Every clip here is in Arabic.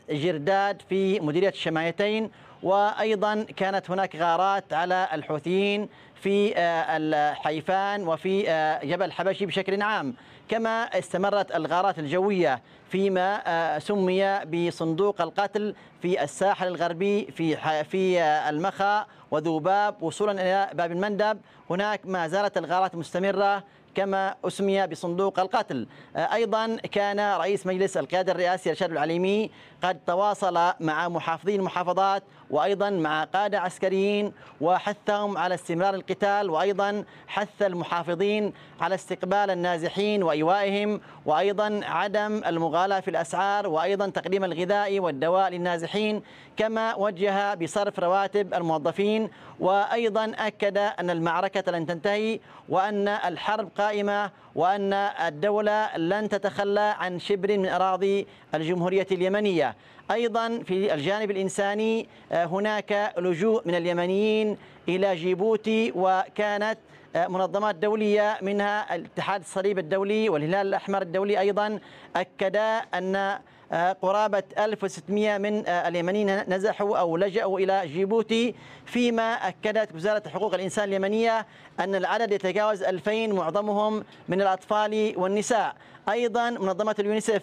جرداد في مديرية الشمايتين، وأيضا كانت هناك غارات على الحوثيين في الحيفان وفي جبل الحبشي بشكل عام. كما استمرت الغارات الجوية فيما سمي بصندوق القتل في الساحل الغربي في المخا وذوباب وصولا إلى باب المندب. هناك ما زالت الغارات مستمرة كما أسمي بصندوق القتل. أيضا كان رئيس مجلس القيادة الرئاسي رشاد العليمي قد تواصل مع محافظين المحافظات وأيضا مع قادة عسكريين وحثهم على استمرار القتال، وأيضا حث المحافظين على استقبال النازحين وإيوائهم، وأيضا عدم المغالاة في الأسعار، وأيضا تقديم الغذاء والدواء للنازحين، كما وجه بصرف رواتب الموظفين، وأيضا أكد أن المعركة لن تنتهي وأن الحرب قائمة وأن الدولة لن تتخلى عن شبر من أراضي الجمهورية اليمنية. أيضا في الجانب الإنساني هناك لجوء من اليمنيين إلى جيبوتي، وكانت منظمات دولية منها الاتحاد الصليب الدولي والهلال الأحمر الدولي أيضا أكدا أن قرابة 1600 من اليمنيين نزحوا أو لجأوا إلى جيبوتي، فيما أكدت وزارة حقوق الإنسان اليمنية أن العدد يتجاوز 2000 معظمهم من الأطفال والنساء. أيضا منظمة اليونيسف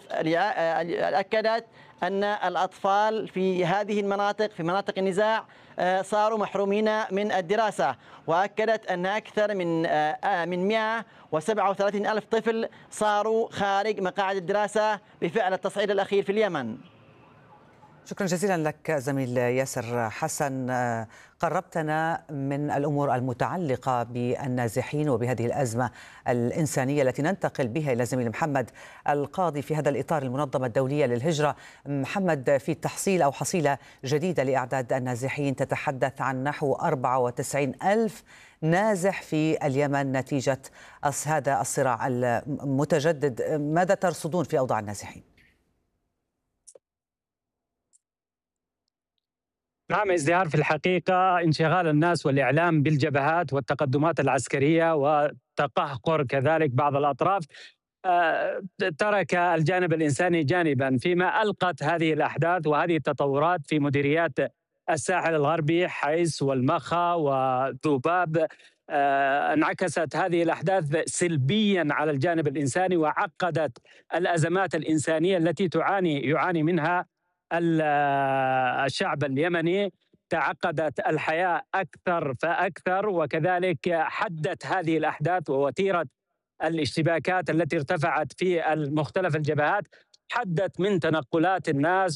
أكدت أن الأطفال في هذه المناطق في مناطق النزاع صاروا محرومين من الدراسة، وأكدت أن أكثر من 137 ألف طفل صاروا خارج مقاعد الدراسة بفعل التصعيد الأخير في اليمن. شكرا جزيلا لك زميل ياسر حسن، قربتنا من الأمور المتعلقة بالنازحين وبهذه الأزمة الإنسانية التي ننتقل بها إلى زميل محمد القاضي في هذا الإطار المنظمة الدولية للهجرة. محمد، في تحصيل أو حصيلة جديدة لإعداد النازحين تتحدث عن نحو 94 ألف نازح في اليمن نتيجة هذا الصراع المتجدد. ماذا ترصدون في أوضاع النازحين؟ نعم ازدهار في الحقيقة انشغال الناس والإعلام بالجبهات والتقدمات العسكرية وتقهقر كذلك بعض الأطراف ترك الجانب الإنساني جانبا، فيما ألقت هذه الأحداث وهذه التطورات في مديريات الساحل الغربي حيث والمخا وذوباب انعكست هذه الأحداث سلبيا على الجانب الإنساني وعقدت الأزمات الإنسانية التي يعاني منها الشعب اليمني. تعقدت الحياة أكثر فأكثر، وكذلك حدت هذه الأحداث ووتيرة الاشتباكات التي ارتفعت في مختلف الجبهات حدت من تنقلات الناس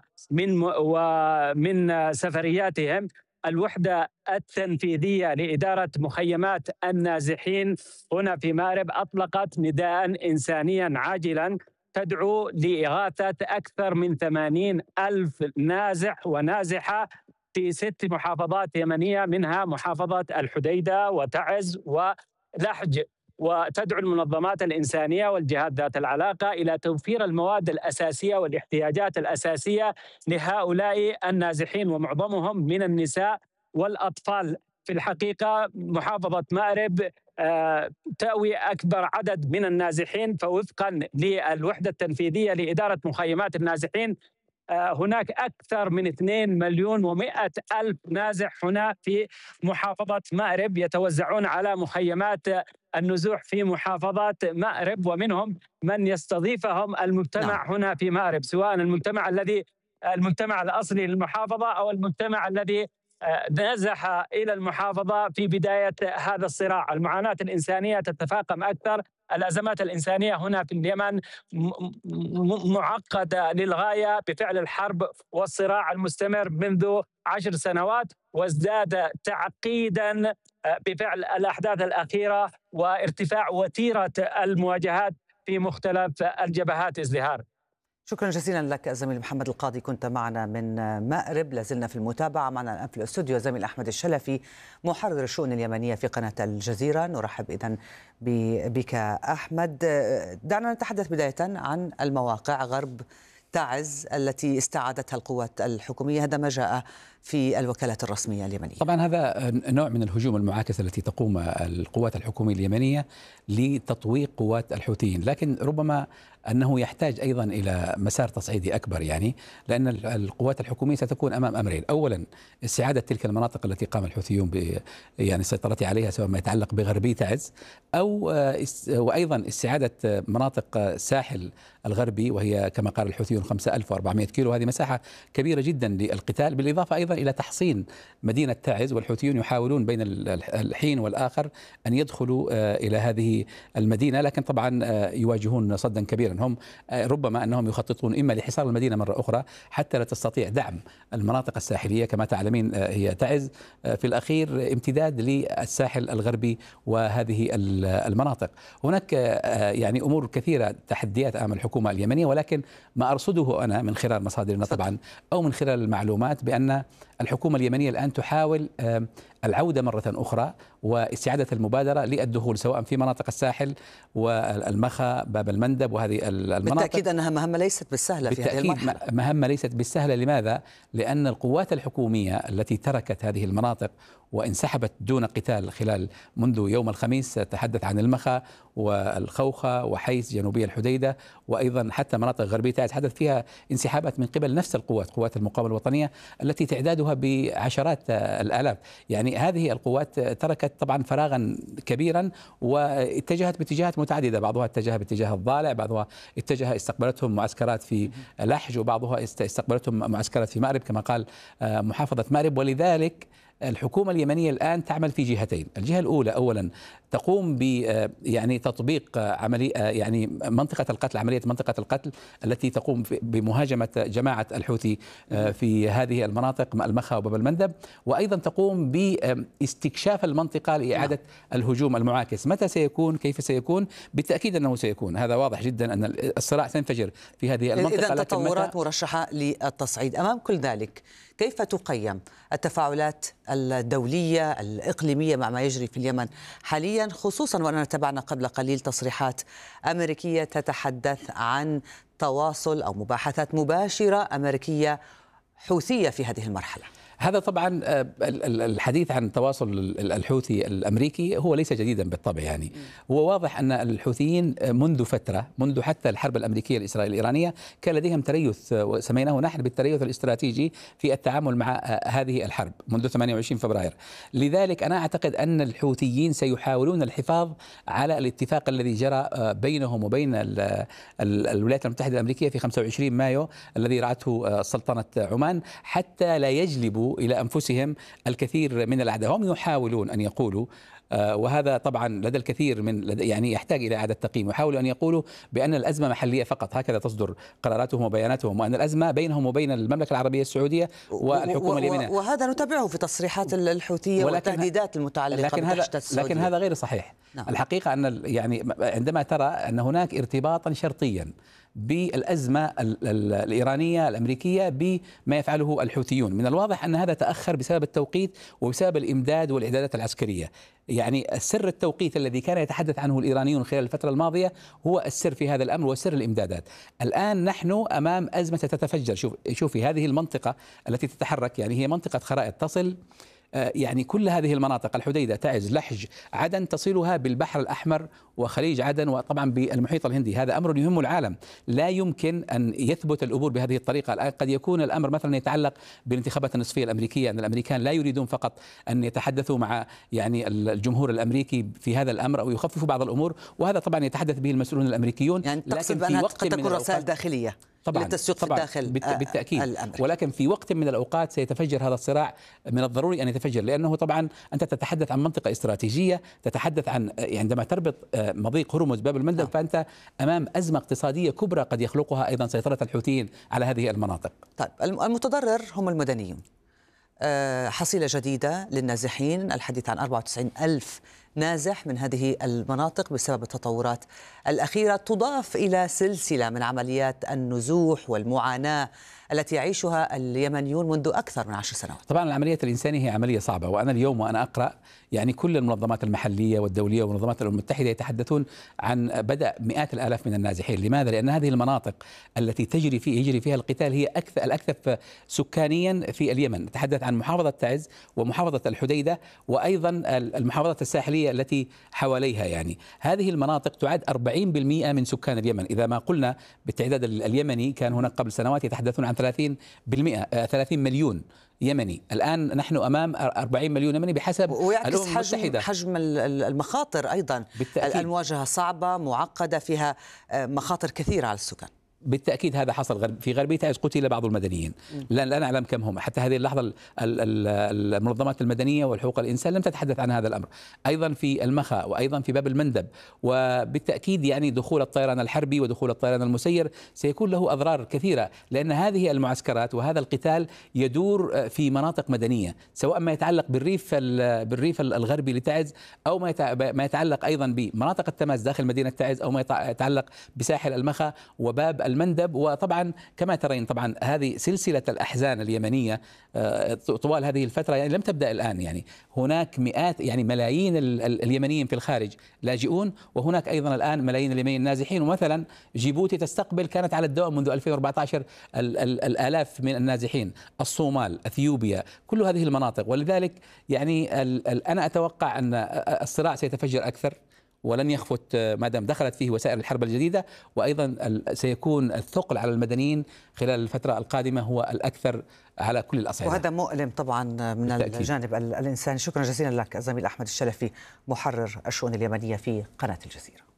ومن سفرياتهم. الوحدة التنفيذية لإدارة مخيمات النازحين هنا في مأرب أطلقت نداء إنسانيا عاجلا تدعو لإغاثة أكثر من 80 ألف نازح ونازحة في 6 محافظات يمنية، منها محافظة الحديدة وتعز ولحج، وتدعو المنظمات الإنسانية والجهات ذات العلاقة إلى توفير المواد الأساسية والاحتياجات الأساسية لهؤلاء النازحين ومعظمهم من النساء والأطفال. في الحقيقة محافظة مأرب تأوي أكبر عدد من النازحين، فوفقا للوحدة التنفيذية لإدارة مخيمات النازحين هناك أكثر من 2,100,000 نازح هنا في محافظة مأرب يتوزعون على مخيمات النزوح في محافظة مأرب، ومنهم من يستضيفهم المجتمع هنا في مأرب، سواء المجتمع الأصلي للمحافظة أو المجتمع الذي نزح إلى المحافظة في بداية هذا الصراع. المعاناة الإنسانية تتفاقم أكثر، الأزمات الإنسانية هنا في اليمن معقدة للغاية بفعل الحرب والصراع المستمر منذ 10 سنوات، وازداد تعقيدا بفعل الأحداث الأخيرة وارتفاع وتيرة المواجهات في مختلف الجبهات. ازدهار، شكرا جزيلا لك زميل محمد القاضي، كنت معنا من مأرب. لازلنا في المتابعة. معنا الآن في الاستوديو زميل أحمد الشلفي محرر الشؤون اليمنية في قناة الجزيرة. نرحب إذن بك أحمد. دعنا نتحدث بداية عن المواقع غرب تعز التي استعادتها القوات الحكومية. هذا ما جاء في الوكالات الرسمية اليمنية. طبعا هذا نوع من الهجوم المعاكس التي تقوم القوات الحكومية اليمنية لتطويق قوات الحوثيين، لكن ربما أنه يحتاج أيضا إلى مسار تصعيدي أكبر، يعني لأن القوات الحكومية ستكون أمام أمرين: أولا استعادة تلك المناطق التي قام الحوثيون يعني السيطرة عليها، سواء ما يتعلق بغربي تعز وأيضا استعادة مناطق ساحل الغربي، وهي كما قال الحوثيون 5400 كيلو، هذه مساحة كبيرة جدا للقتال، بالإضافة أيضا إلى تحصين مدينة تعز. والحوثيون يحاولون بين الحين والآخر أن يدخلوا إلى هذه المدينة، لكن طبعا يواجهون صدا كبيرا. هم ربما أنهم يخططون إما لحصار المدينة مرة أخرى حتى لا تستطيع دعم المناطق الساحلية. كما تعلمين هي تعز في الأخير امتداد للساحل الغربي وهذه المناطق. هناك يعني أمور كثيرة، تحديات أمام الحكومة اليمنية، ولكن ما أرصده أنا من خلال مصادرنا طبعا أو من خلال المعلومات بأن الحكومة اليمنية الآن تحاول العودة مرة أخرى واستعادة المبادرة للدخول سواء في مناطق الساحل والمخا باب المندب وهذه المناطق. بالتأكيد أنها مهمة ليست بالسهلة في هذه المرحلة. مهمة ليست بالسهلة. لماذا؟ لأن القوات الحكومية التي تركت هذه المناطق وانسحبت دون قتال خلال منذ يوم الخميس، تحدث عن المخا والخوخة وحيس جنوبية الحديدة، وأيضا حتى مناطق غربية تعز حدث فيها انسحابات من قبل نفس قوات المقاومة الوطنية التي تعدادها بعشرات الآلاف. يعني هذه القوات تركت طبعا فراغا كبيرا واتجهت باتجاهات متعددة، بعضها اتجه باتجاه الضالع، بعضها استقبلتهم معسكرات في لحج، وبعضها استقبلتهم معسكرات في مأرب كما قال محافظة مأرب. ولذلك الحكومة اليمنية الآن تعمل في جهتين: الجهة الأولى أولا تقوم ب يعني تطبيق يعني منطقة القتل، عملية منطقة القتل التي تقوم بمهاجمة جماعة الحوثي في هذه المناطق المخا وباب المندب، وأيضا تقوم باستكشاف المنطقة لإعادة الهجوم المعاكس. متى سيكون؟ كيف سيكون؟ بالتأكيد أنه سيكون، هذا واضح جدا أن الصراع سينفجر في هذه المنطقة. إذن تطورات مرشحة للتصعيد. أمام كل ذلك كيف تقيم التفاعلات الدولية الإقليمية مع ما يجري في اليمن حاليا، خصوصا وأننا تابعنا قبل قليل تصريحات أمريكية تتحدث عن تواصل أو مباحثات مباشرة أمريكية حوثية في هذه المرحلة؟ هذا طبعا الحديث عن تواصل الحوثي الأمريكي هو ليس جديدا بالطبع. يعني هو واضح أن الحوثيين منذ فترة، منذ حتى الحرب الأمريكية الإسرائيلية كان لديهم تريث، وسميناه نحن بالتريث الاستراتيجي في التعامل مع هذه الحرب منذ 28 فبراير. لذلك أنا أعتقد أن الحوثيين سيحاولون الحفاظ على الاتفاق الذي جرى بينهم وبين الولايات المتحدة الأمريكية في 25 مايو الذي رعته سلطنة عمان، حتى لا يجلبوا إلى أنفسهم الكثير من الأعداء. هم يحاولون أن يقولوا وهذا طبعا لدى الكثير من يعني يحتاج إلى إعادة تقييم، يحاولوا أن يقولوا بأن الأزمة محلية فقط، هكذا تصدر قراراتهم وبياناتهم، وأن الأزمة بينهم وبين المملكة العربية السعودية والحكومة اليمنية. وهذا نتابعه في تصريحات الحوثية والتهديدات المتعلقة بالحشد السعودي. لكن هذا غير صحيح. نعم. الحقيقة أن يعني عندما ترى أن هناك ارتباطا شرطيا بالأزمة الإيرانية الأمريكية بما يفعله الحوثيون، من الواضح أن هذا تأخر بسبب التوقيت وبسبب الإمداد والإعدادات العسكرية. يعني السر التوقيت الذي كان يتحدث عنه الإيرانيون خلال الفترة الماضية هو السر في هذا الأمر وسر الإمدادات. الآن نحن أمام أزمة ستتفجر. شوفي هذه المنطقة التي تتحرك، يعني هي منطقة خرائط تصل يعني كل هذه المناطق الحديدة تعز لحج عدن تصلها بالبحر الأحمر وخليج عدن وطبعا بالمحيط الهندي. هذا أمر يهم العالم، لا يمكن أن يثبت الأمور بهذه الطريقة. الآن قد يكون الأمر مثلا يتعلق بالانتخابات النصفية الأمريكية، أن الأمريكان لا يريدون فقط أن يتحدثوا مع يعني الجمهور الأمريكي في هذا الأمر أو يخففوا بعض الأمور، وهذا طبعا يتحدث به المسؤولون الأمريكيون. يعني تقصد بأنها قد تكون رسائل داخلية للتسويق في الداخل بالتأكيد الأمريكي. ولكن في وقت من الأوقات سيتفجر هذا الصراع، من الضروري أن يتفجر، لأنه طبعا أنت تتحدث عن منطقة استراتيجية، تتحدث عن عندما تربط مضيق هرمز باب المندب فأنت أمام أزمة اقتصادية كبرى قد يخلقها أيضا سيطرة الحوثيين على هذه المناطق. طيب المتضرر هم المدنيون. حصيلة جديدة للنازحين، الحديث عن 94 ألف نازح من هذه المناطق بسبب التطورات الأخيرة، تضاف إلى سلسلة من عمليات النزوح والمعاناة التي يعيشها اليمنيون منذ أكثر من 10 سنوات. طبعا العملية الإنسانية هي عملية صعبة، وأنا اليوم وأنا أقرأ يعني كل المنظمات المحلية والدولية ومنظمات الأمم المتحدة يتحدثون عن بدء مئات الآلاف من النازحين. لماذا؟ لأن هذه المناطق التي يجري فيها القتال هي الأكثر سكانيا في اليمن. نتحدث عن محافظة تعز ومحافظة الحديدة وأيضا المحافظة الساحلية الساحلية التي حواليها. يعني هذه المناطق تعد 40% من سكان اليمن. إذا ما قلنا بالتعداد اليمني كان هناك قبل سنوات يتحدثون عن 30 مليون يمني، الآن نحن أمام 40 مليون يمني بحسب ويعكس حجم المخاطر أيضا. بالتأكيد. المواجهة صعبة معقدة فيها مخاطر كثيرة على السكان. بالتأكيد هذا حصل في غربية تعز، قتل بعض المدنيين، لا نعلم كم هم حتى هذه اللحظة. المنظمات المدنية والحقوق الإنسان لم تتحدث عن هذا الأمر. أيضا في المخا وأيضا في باب المندب، وبالتأكيد يعني دخول الطيران الحربي ودخول الطيران المسير سيكون له أضرار كثيرة، لأن هذه المعسكرات وهذا القتال يدور في مناطق مدنية، سواء ما يتعلق بالريف الغربي لتعز، أو ما يتعلق أيضا بمناطق التماس داخل مدينة تعز، أو ما يتعلق بساحل المخا وباب المندب. وطبعا كما ترين طبعا هذه سلسلة الأحزان اليمنية طوال هذه الفترة، يعني لم تبدأ الآن. يعني هناك مئات يعني ملايين اليمنيين في الخارج لاجئون، وهناك أيضا الآن ملايين اليمنيين نازحين. ومثلا جيبوتي تستقبل كانت على الدوام منذ 2014 الآلاف من النازحين، الصومال، أثيوبيا، كل هذه المناطق. ولذلك يعني أنا أتوقع أن الصراع سيتفجر أكثر ولن يخفت ما دام دخلت فيه وسائل الحرب الجديدة، وأيضا سيكون الثقل على المدنيين خلال الفترة القادمة هو الأكثر على كل الأصعدة. وهذا مؤلم طبعا من بالتأكيد. الجانب الإنساني. شكرا جزيلا لك الزميل أحمد الشلفي، محرر الشؤون اليمنية في قناة الجزيرة.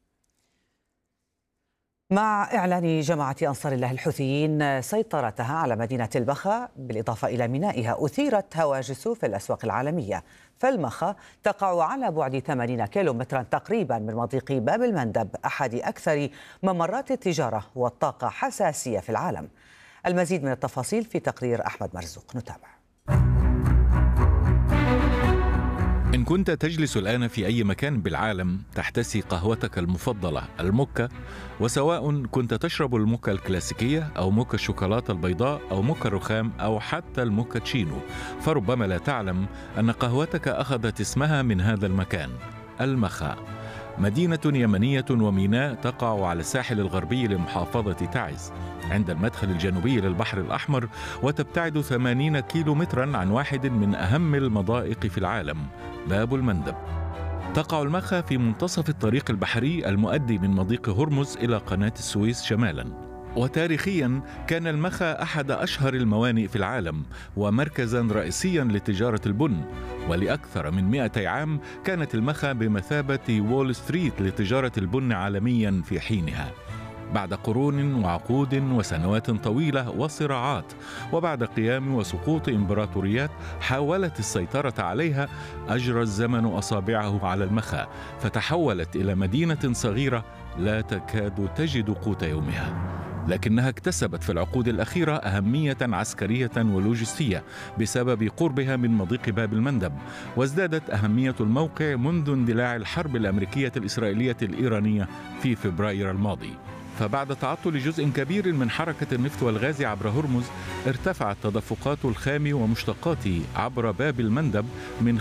مع إعلان جماعة أنصار الله الحوثيين سيطرتها على مدينة المخا بالإضافة إلى مينائها، أثيرت هواجس في الأسواق العالمية. فالمخا تقع على بعد 80 كيلومترا تقريبا من مضيق باب المندب، أحد أكثر ممرات التجارة والطاقة حساسية في العالم. المزيد من التفاصيل في تقرير أحمد مرزوق، نتابع. إن كنت تجلس الآن في أي مكان بالعالم تحتسي قهوتك المفضلة الموكا، وسواء كنت تشرب الموكا الكلاسيكية أو موكا الشوكولاتة البيضاء أو موكا الرخام أو حتى الموكاتشينو، فربما لا تعلم أن قهوتك أخذت اسمها من هذا المكان، المخا، مدينة يمنية وميناء تقع على الساحل الغربي لمحافظة تعز عند المدخل الجنوبي للبحر الأحمر، وتبتعد 80 كيلومترا عن واحد من أهم المضائق في العالم، باب المندب. تقع المخا في منتصف الطريق البحري المؤدي من مضيق هرمز إلى قناة السويس شمالا. وتاريخيا كان المخا أحد أشهر الموانئ في العالم ومركزا رئيسيا لتجارة البن، ولأكثر من 200 عام كانت المخا بمثابة وول ستريت لتجارة البن عالميا في حينها. بعد قرون وعقود وسنوات طويلة وصراعات، وبعد قيام وسقوط إمبراطوريات حاولت السيطرة عليها، أجرى الزمن أصابعه على المخا فتحولت إلى مدينة صغيرة لا تكاد تجد قوت يومها. لكنها اكتسبت في العقود الأخيرة أهمية عسكرية ولوجستية بسبب قربها من مضيق باب المندب، وازدادت أهمية الموقع منذ اندلاع الحرب الأمريكية الإسرائيلية الإيرانية في فبراير الماضي. فبعد تعطل جزء كبير من حركة النفط والغاز عبر هرمز، ارتفعت تدفقات الخام ومشتقاته عبر باب المندب من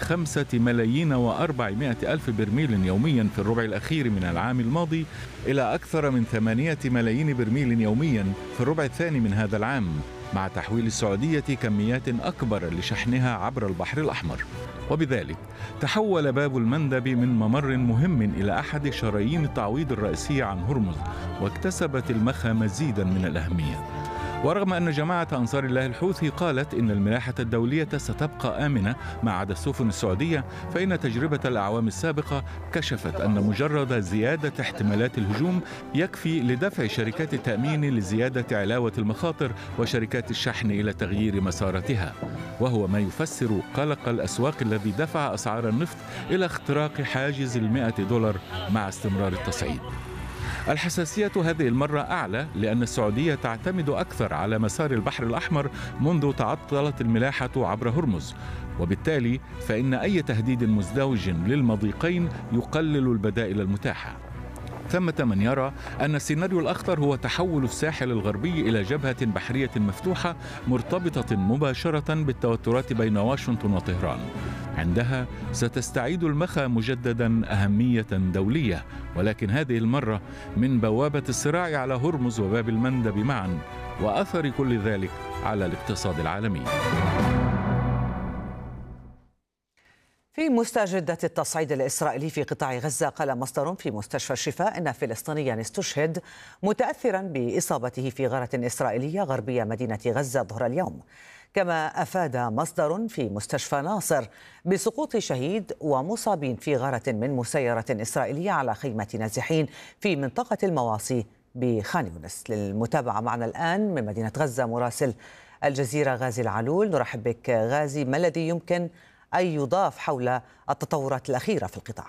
5,400,000 برميل يوميا في الربع الأخير من العام الماضي إلى أكثر من 8 ملايين برميل يوميا في الربع الثاني من هذا العام، مع تحويل السعودية كميات أكبر لشحنها عبر البحر الأحمر. وبذلك تحول باب المندب من ممر مهم إلى أحد شرايين التعويض الرئيسية عن هرمز، واكتسبت المخا مزيدا من الأهمية. ورغم أن جماعة أنصار الله الحوثي قالت إن الملاحة الدولية ستبقى آمنة ما عدا السفن السعودية، فإن تجربة الأعوام السابقة كشفت أن مجرد زيادة احتمالات الهجوم يكفي لدفع شركات التأمين لزيادة علاوة المخاطر وشركات الشحن إلى تغيير مساراتها، وهو ما يفسر قلق الأسواق الذي دفع أسعار النفط إلى اختراق حاجز $100 مع استمرار التصعيد. الحساسية هذه المرة أعلى لأن السعودية تعتمد أكثر على مسار البحر الأحمر منذ تعطلت الملاحة عبر هرمز، وبالتالي فإن أي تهديد مزدوج للمضيقين يقلل البدائل المتاحة. ثمة من يرى أن السيناريو الأخطر هو تحول الساحل الغربي إلى جبهة بحرية مفتوحة مرتبطة مباشرة بالتوترات بين واشنطن وطهران. عندها ستستعيد المخا مجددا أهمية دولية، ولكن هذه المرة من بوابة الصراع على هرمز وباب المندب معا، وأثر كل ذلك على الاقتصاد العالمي. في مستجدة التصعيد الإسرائيلي في قطاع غزة، قال مصدر في مستشفى الشفاء إن فلسطينيا استشهد متأثرا بإصابته في غارة إسرائيلية غربية مدينة غزة ظهر اليوم. كما أفاد مصدر في مستشفى ناصر بسقوط شهيد ومصابين في غارة من مسيرة إسرائيلية على خيمة نازحين في منطقة المواصي بخان يونس. للمتابعة معنا الآن من مدينة غزة مراسل الجزيرة غازي العلول. نرحب بك غازي، ما الذي يمكن أن يضاف حول التطورات الأخيرة في القطاع؟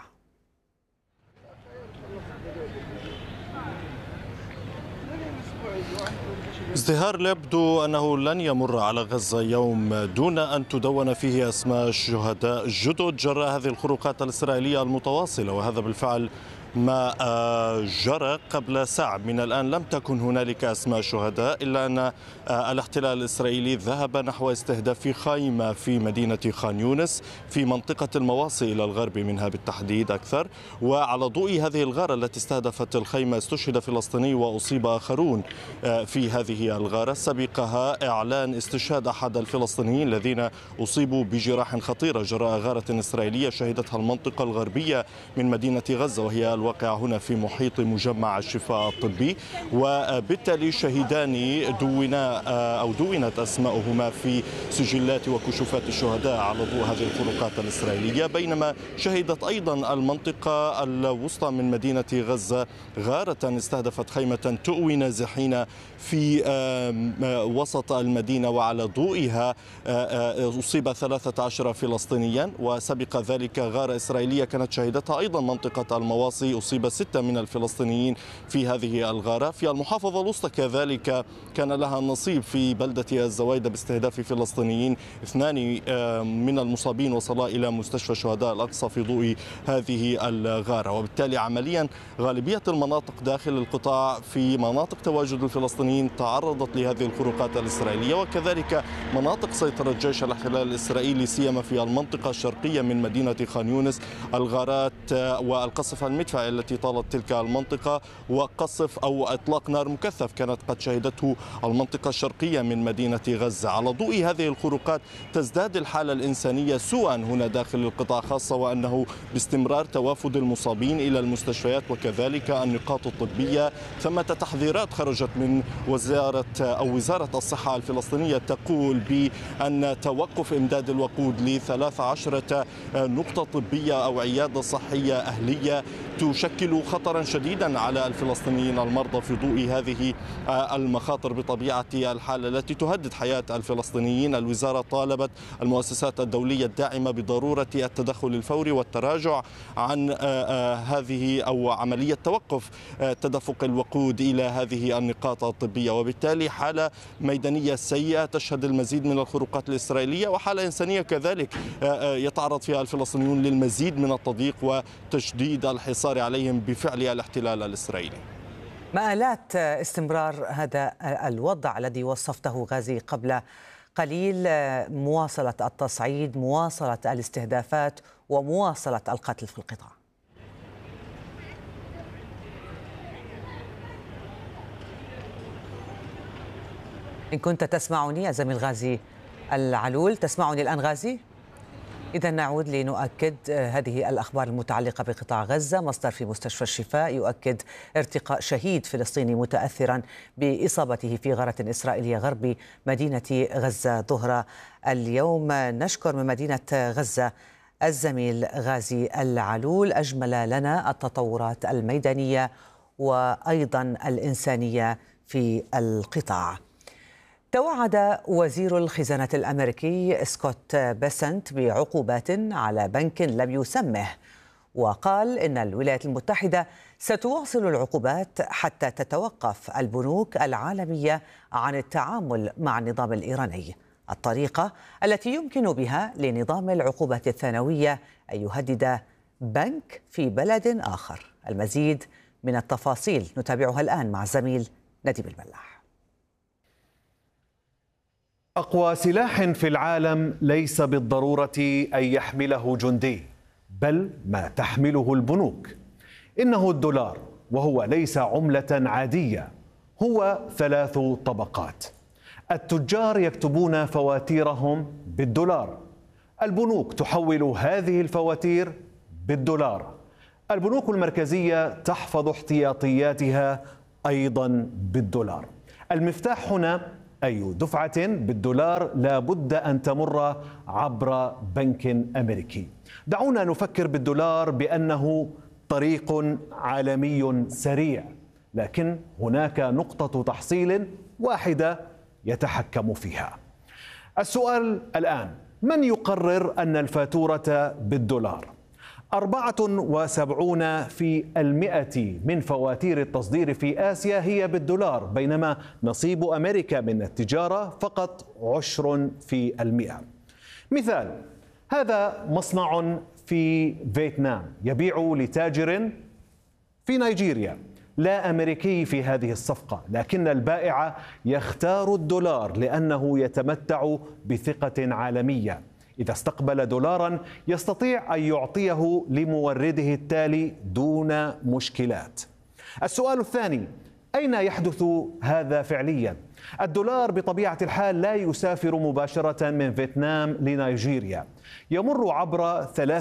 ازدهار يبدو أنه لن يمر على غزة يوم دون أن تدون فيه أسماء الشهداء جدد جراء هذه الخروقات الإسرائيلية المتواصلة، وهذا بالفعل ما جرى قبل ساعة من الآن. لم تكن هنالك أسماء شهداء إلا أن الاحتلال الإسرائيلي ذهب نحو استهداف خيمة في مدينة خان يونس في منطقة المواصي إلى الغرب منها بالتحديد أكثر. وعلى ضوء هذه الغارة التي استهدفت الخيمة استشهد فلسطيني وأصيب آخرون في هذه الغارة. سبقها إعلان استشهاد أحد الفلسطينيين الذين أصيبوا بجراح خطيرة جراء غارة إسرائيلية شهدتها المنطقة الغربية من مدينة غزة، وهي الواقعة هنا في محيط مجمع الشفاء الطبي. وبالتالي شهيدان دونت أسماؤهما في سجلات وكشوفات الشهداء على ضوء هذه الخروقات الإسرائيلية. بينما شهدت أيضا المنطقة الوسطى من مدينة غزة غارة استهدفت خيمة تؤوي نازحين في وسط المدينة، وعلى ضوئها أصيب 13 فلسطينيا. وسبق ذلك غارة إسرائيلية كانت شهدتها أيضا منطقة المواصي، أصيب 6 من الفلسطينيين في هذه الغارة. في المحافظة الوسطى كذلك كان لها نصيب في بلدة الزويدة باستهداف فلسطينيين. 2 من المصابين وصلا إلى مستشفى شهداء الأقصى في ضوء هذه الغارة. وبالتالي عمليا غالبية المناطق داخل القطاع في مناطق تواجد الفلسطينيين تعرضت لهذه الخروقات الإسرائيلية، وكذلك مناطق سيطرة جيش الاحتلال الإسرائيلي سيما في المنطقة الشرقية من مدينة خان يونس. الغارات والقصف المدفعي التي طالت تلك المنطقة وقصف أو إطلاق نار مكثف كانت قد شهدته المنطقة الشرقية من مدينة غزة. على ضوء هذه الخروقات تزداد الحالة الإنسانية سوءا هنا داخل القطاع، خاصة وأنه باستمرار توافد المصابين إلى المستشفيات وكذلك النقاط الطبية. ثمة تحذيرات خرجت من وزارة الصحة الفلسطينية تقول بأن توقف إمداد الوقود ل13 نقطة طبية أو عيادة صحية أهلية تشكل خطرا شديدا على الفلسطينيين المرضى في ضوء هذه المخاطر بطبيعة الحال التي تهدد حياة الفلسطينيين. الوزارة طالبت المؤسسات الدولية الداعمة بضرورة التدخل الفوري والتراجع عن هذه أو عملية توقف تدفق الوقود إلى هذه النقاط الطبية. وبالتالي حالة ميدانية سيئة تشهد المزيد من الخروقات الإسرائيلية، وحالة إنسانية كذلك يتعرض فيها الفلسطينيون للمزيد من التضييق وتشديد الحصار عليهم بفعل الاحتلال الإسرائيلي. مآلات استمرار هذا الوضع الذي وصفته غازي قبل قليل، مواصلة التصعيد، مواصلة الاستهدافات ومواصلة القتل في القطاع. إن كنت تسمعني يا زميل غازي العلول، تسمعني الآن غازي؟ إذا نعود لنؤكد هذه الأخبار المتعلقة بقطاع غزة. مصدر في مستشفى الشفاء يؤكد ارتقاء شهيد فلسطيني متأثرا بإصابته في غارة إسرائيلية غرب مدينة غزة ظهر اليوم. نشكر من مدينة غزة الزميل غازي العلول، أجمل لنا التطورات الميدانية وأيضا الإنسانية في القطاع. توعد وزير الخزانة الأمريكي سكوت بيسنت بعقوبات على بنك لم يسمه، وقال إن الولايات المتحدة ستواصل العقوبات حتى تتوقف البنوك العالمية عن التعامل مع النظام الإيراني، الطريقة التي يمكن بها لنظام العقوبات الثانوية أن يهدد بنك في بلد آخر. المزيد من التفاصيل نتابعها الآن مع الزميل نديم الملاح. أقوى سلاح في العالم ليس بالضرورة أن يحمله جندي، بل ما تحمله البنوك. إنه الدولار، وهو ليس عملة عادية، هو 3 طبقات. التجار يكتبون فواتيرهم بالدولار، البنوك تحول هذه الفواتير بالدولار. البنوك المركزية تحفظ احتياطياتها أيضا بالدولار. المفتاح هنا أي دفعة بالدولار لا بد أن تمر عبر بنك أمريكي. دعونا نفكر بالدولار بأنه طريق عالمي سريع، لكن هناك نقطة تحصيل واحدة يتحكم فيها. السؤال الآن: من يقرر أن الفاتورة بالدولار؟ 74% من فواتير التصدير في آسيا هي بالدولار، بينما نصيب أمريكا من التجارة فقط 10%. مثال: هذا مصنع في فيتنام يبيع لتاجر في نيجيريا، لا أمريكي في هذه الصفقة، لكن البائع يختار الدولار لأنه يتمتع بثقة عالمية. إذا استقبل دولارا يستطيع أن يعطيه لمورده التالي دون مشكلات. السؤال الثاني: أين يحدث هذا فعليا؟ الدولار بطبيعة الحال لا يسافر مباشرة من فيتنام لنيجيريا، يمر عبر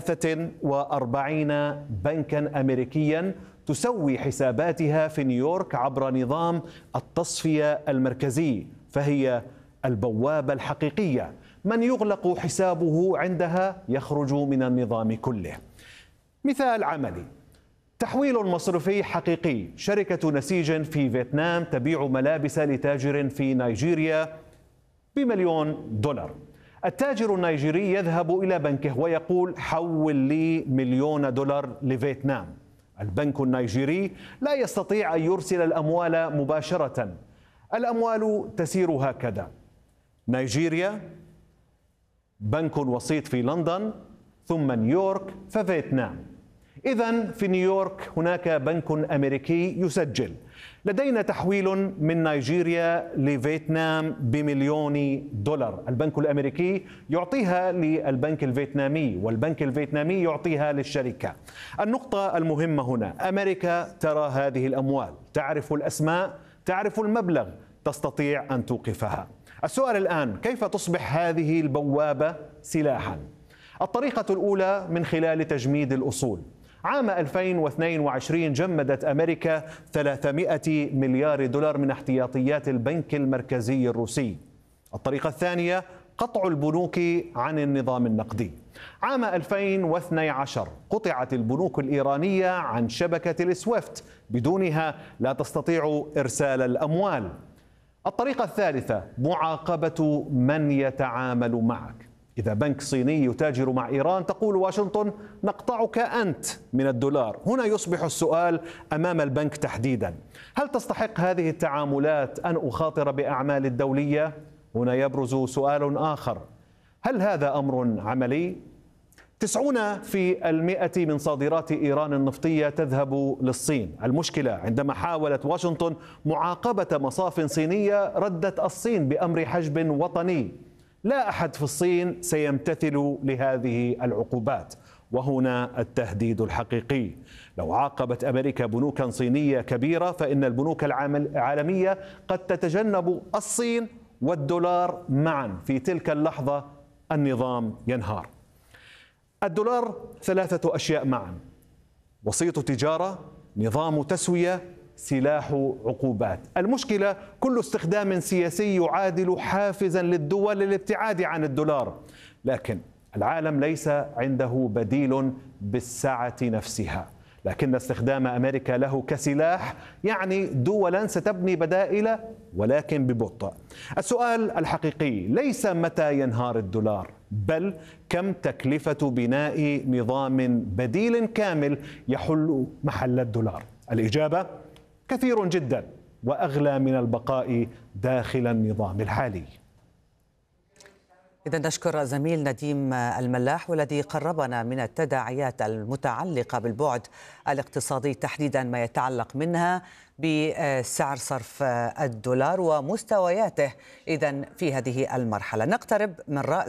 43 بنكا أمريكيا تسوي حساباتها في نيويورك عبر نظام التصفية المركزي، فهي البوابة الحقيقية. من يغلق حسابه عندها يخرج من النظام كله. مثال عملي: تحويل مصرفي حقيقي. شركة نسيج في فيتنام تبيع ملابس لتاجر في نيجيريا ب1,000,000 دولار. التاجر النيجيري يذهب إلى بنكه ويقول: حول لي $1,000,000 لفيتنام. البنك النيجيري لا يستطيع أن يرسل الأموال مباشرة. الأموال تسير هكذا: نيجيريا، بنك وسيط في لندن، ثم نيويورك، ففيتنام. إذن في نيويورك هناك بنك أمريكي يسجل: لدينا تحويل من نيجيريا لفيتنام ب1,000,000 دولار. البنك الأمريكي يعطيها للبنك الفيتنامي، والبنك الفيتنامي يعطيها للشركة. النقطة المهمة هنا: أمريكا ترى هذه الأموال، تعرف الأسماء، تعرف المبلغ، تستطيع أن توقفها. السؤال الآن: كيف تصبح هذه البوابة سلاحا؟ الطريقة الأولى من خلال تجميد الأصول. عام 2022 جمدت أمريكا 300 مليار دولار من احتياطيات البنك المركزي الروسي. الطريقة الثانية: قطع البنوك عن النظام النقدي. عام 2012 قطعت البنوك الإيرانية عن شبكة السويفت، بدونها لا تستطيع إرسال الأموال. الطريقة الثالثة: معاقبة من يتعامل معك. إذا بنك صيني يتاجر مع إيران تقول واشنطن: نقطعك أنت من الدولار. هنا يصبح السؤال أمام البنك تحديدا: هل تستحق هذه التعاملات أن أخاطر بأعمال الدولية؟ هنا يبرز سؤال آخر: هل هذا أمر عملي؟ 90% من صادرات إيران النفطية تذهب للصين. المشكلة عندما حاولت واشنطن معاقبة مصاف صينية ردت الصين بأمر حجب وطني. لا أحد في الصين سيمتثل لهذه العقوبات، وهنا التهديد الحقيقي. لو عاقبت أمريكا بنوكا صينية كبيرة فإن البنوك العالمية قد تتجنب الصين والدولار معا. في تلك اللحظة النظام ينهار. الدولار 3 أشياء معا: وسيط تجارة، نظام تسوية، سلاح عقوبات. المشكلة كل استخدام سياسي يعادل حافزا للدول للابتعاد عن الدولار، لكن العالم ليس عنده بديل بالسعة نفسها. لكن استخدام أمريكا له كسلاح يعني دولا ستبني بدائل، ولكن ببطء. السؤال الحقيقي ليس متى ينهار الدولار، بل كم تكلفة بناء نظام بديل كامل يحل محل الدولار. الإجابة: كثير جدا، وأغلى من البقاء داخل النظام الحالي. إذا نشكر زميل نديم الملاح، والذي قربنا من التداعيات المتعلقة بالبعد الاقتصادي، تحديدا ما يتعلق منها بسعر صرف الدولار ومستوياته إذا في هذه المرحلة. نقترب من رأس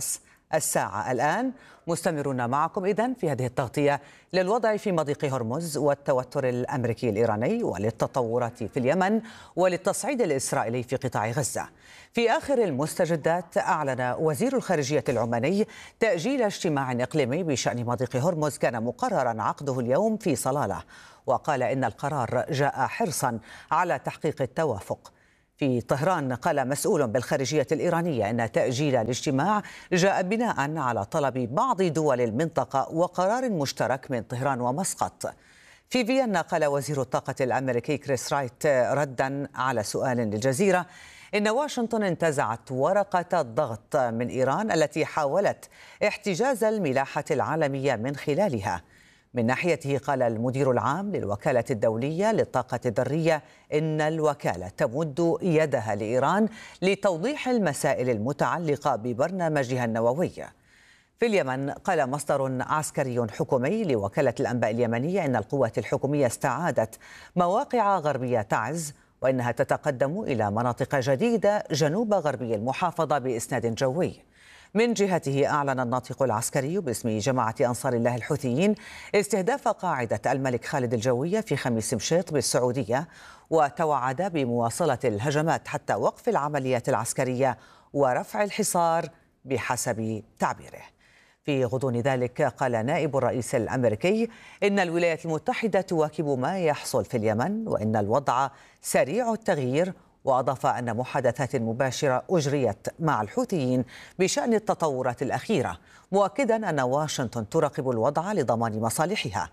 الساعة. الآن مستمرون معكم إذن في هذه التغطية للوضع في مضيق هرمز والتوتر الأمريكي الإيراني وللتطورات في اليمن وللتصعيد الإسرائيلي في قطاع غزة. في آخر المستجدات أعلن وزير الخارجية العماني تأجيل اجتماع إقليمي بشأن مضيق هرمز كان مقررا عقده اليوم في صلالة، وقال إن القرار جاء حرصا على تحقيق التوافق. في طهران قال مسؤول بالخارجية الإيرانية أن تأجيل الاجتماع جاء بناء على طلب بعض دول المنطقة وقرار مشترك من طهران ومسقط. في فيينا قال وزير الطاقة الأمريكي كريس رايت ردا على سؤال للجزيرة إن واشنطن انتزعت ورقة الضغط من إيران التي حاولت احتجاز الملاحة العالمية من خلالها. من ناحيته قال المدير العام للوكالة الدولية للطاقة الذرية إن الوكالة تمد يدها لإيران لتوضيح المسائل المتعلقة ببرنامجها النووي. في اليمن قال مصدر عسكري حكومي لوكالة الأنباء اليمنية إن القوات الحكومية استعادت مواقع غربية تعز وإنها تتقدم إلى مناطق جديدة جنوب غربي المحافظة بإسناد جوي. من جهته أعلن الناطق العسكري باسم جماعة أنصار الله الحوثيين استهداف قاعدة الملك خالد الجوية في خميس مشيط بالسعودية، وتوعد بمواصلة الهجمات حتى وقف العمليات العسكرية ورفع الحصار بحسب تعبيره. في غضون ذلك قال نائب الرئيس الأمريكي إن الولايات المتحدة تواكب ما يحصل في اليمن وإن الوضع سريع التغيير، وأضاف أن محادثات مباشرة أجريت مع الحوثيين بشأن التطورات الأخيرة، مؤكدا أن واشنطن تراقب الوضع لضمان مصالحها.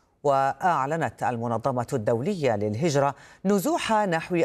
وأعلنت المنظمة الدولية للهجرة نزوح نحو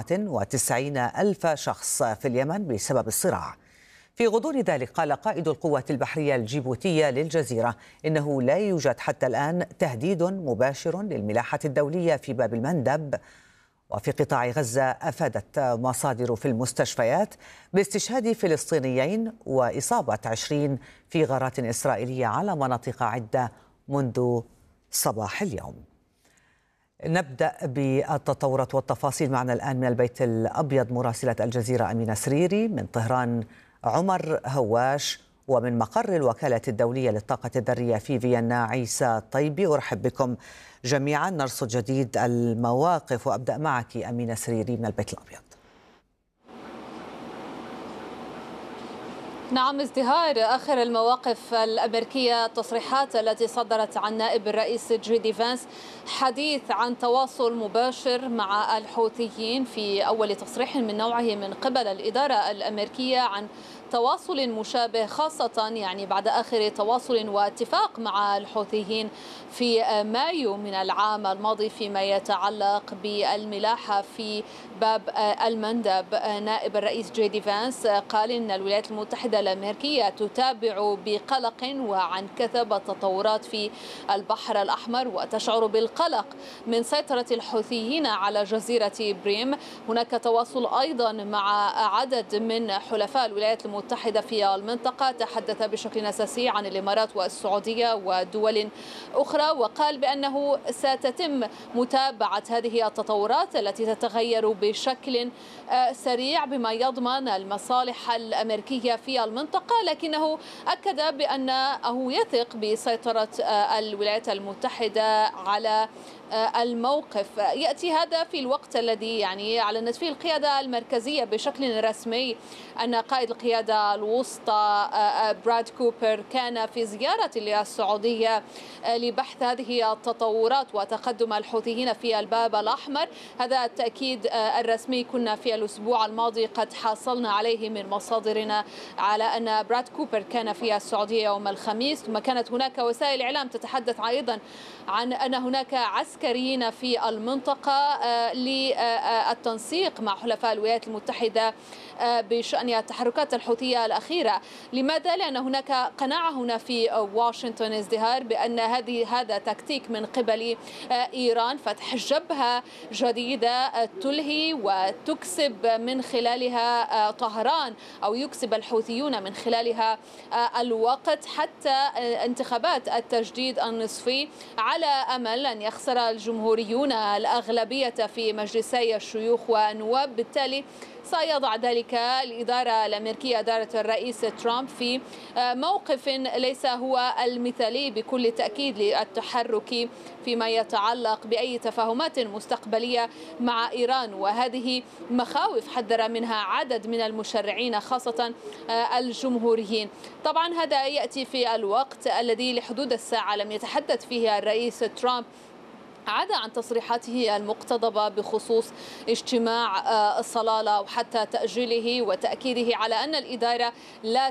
94 ألف شخص في اليمن بسبب الصراع. في غضون ذلك قال قائد القوات البحرية الجيبوتية للجزيرة إنه لا يوجد حتى الآن تهديد مباشر للملاحة الدولية في باب المندب. وفي قطاع غزة أفادت مصادر في المستشفيات باستشهاد فلسطينيين وإصابة 20 في غارات إسرائيلية على مناطق عدة منذ صباح اليوم. نبدأ بالتطورات والتفاصيل. معنا الآن من البيت الأبيض مراسلة الجزيرة أمينة سريري، من طهران عمر هواش، ومن مقر الوكالة الدولية للطاقة الذرية في فيينا عيسى طيبي. أرحب بكم جميعا، نرصد جديد المواقف، وأبدأ معك أمينة سريري من البيت الأبيض. نعم، ازدهار آخر المواقف الأمريكية، التصريحات التي صدرت عن نائب الرئيس جي دي فانس، حديث عن تواصل مباشر مع الحوثيين في أول تصريح من نوعه من قبل الإدارة الأمريكية عن تواصل مشابه، خاصة يعني بعد آخر تواصل واتفاق مع الحوثيين في مايو من العام الماضي فيما يتعلق بالملاحة في باب المندب. نائب الرئيس جي دي فانس قال إن الولايات المتحدة الأمريكية تتابع بقلق وعن كثب التطورات في البحر الأحمر وتشعر بالقلق من سيطرة الحوثيين على جزيرة بريم. هناك تواصل أيضا مع عدد من حلفاء الولايات المتحدة في المنطقة، تحدث بشكل أساسي عن الإمارات والسعودية ودول أخرى، وقال بأنه ستتم متابعة هذه التطورات التي تتغير بشكل سريع بما يضمن المصالح الأمريكية في المنطقة، لكنه أكد بأنه يثق بسيطرة الولايات المتحدة على الموقف. يأتي هذا في الوقت الذي يعني أعلنت فيه القيادة المركزية بشكل رسمي أن قائد القيادة الوسطى براد كوبر كان في زيارة للسعودية لبحث هذه التطورات وتقدم الحوثيين في الباب الأحمر. هذا التأكيد الرسمي كنا في الأسبوع الماضي قد حصلنا عليه من مصادرنا على أن براد كوبر كان في السعودية يوم الخميس، ثم كانت هناك وسائل إعلام تتحدث أيضا عن أن هناك عسكريين في المنطقة للتنسيق مع حلفاء الولايات المتحدة بشأن التحركات الحوثية الأخيرة. لماذا؟ لأن هناك قناعة هنا في واشنطن ازدهار بأن هذا تكتيك من قبل إيران، فتح جبهة جديدة تلهي وتكسب من خلالها طهران، أو يكسب الحوثيون من خلالها الوقت حتى انتخابات التجديد النصفي، على أمل أن يخسر الجمهوريون الأغلبية في مجلسي الشيوخ والنواب. بالتالي سيضع ذلك الإدارة الأمريكية، إدارة الرئيس ترامب، في موقف ليس هو المثالي بكل تأكيد للتحرك فيما يتعلق بأي تفاهمات مستقبلية مع إيران. وهذه مخاوف حذر منها عدد من المشرعين خاصة الجمهوريين. طبعا هذا يأتي في الوقت الذي لحدود الساعة لم يتحدث فيه الرئيس ترامب عدا عن تصريحاته المقتضبة بخصوص اجتماع الصلالة وحتى تأجيله وتأكيده على أن الإدارة لا